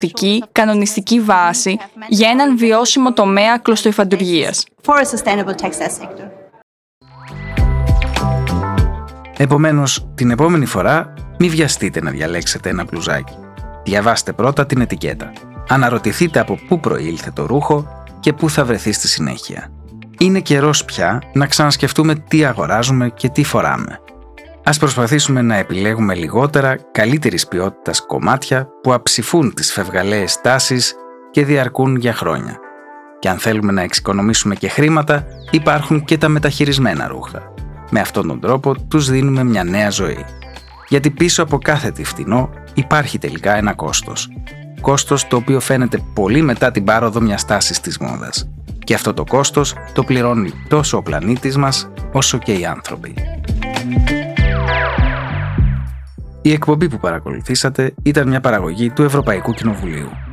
εναλλακτική, κανονιστική βάση για έναν βιώσιμο τομέα κλωστοϊφαντουργίας. Επομένως, την επόμενη φορά μη βιαστείτε να διαλέξετε ένα μπλουζάκι. Διαβάστε πρώτα την ετικέτα. Αναρωτηθείτε από πού προήλθε το ρούχο και πού θα βρεθεί στη συνέχεια. Είναι καιρός πια να ξανασκεφτούμε τι αγοράζουμε και τι φοράμε. Ας προσπαθήσουμε να επιλέγουμε λιγότερα καλύτερης ποιότητας κομμάτια που αψηφούν τις φευγαλαίες τάσεις και διαρκούν για χρόνια. Και αν θέλουμε να εξοικονομήσουμε και χρήματα, υπάρχουν και τα μεταχειρισμένα ρούχα. Με αυτόν τον τρόπο τους δίνουμε μια νέα ζωή. Γιατί πίσω από κάθε τι φτηνό υπάρχει τελικά ένα κόστος. Κόστος το οποίο φαίνεται πολύ μετά την πάροδο μιας τάσης της μόδας. Και αυτό το κόστος το πληρώνει τόσο ο πλανήτης μας όσο και οι άνθρωποι. Η εκπομπή που παρακολουθήσατε ήταν μια παραγωγή του Ευρωπαϊκού Κοινοβουλίου.